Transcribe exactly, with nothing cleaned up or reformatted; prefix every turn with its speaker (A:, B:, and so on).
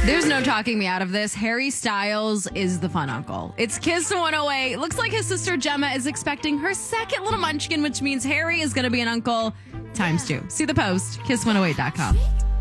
A: There's no talking me out of this. Harry Styles is the fun uncle. It's Kiss one oh eight. Looks like his sister Gemma is expecting her second little munchkin, which means Harry is going to be an uncle times two. See the post, kiss one oh eight dot com.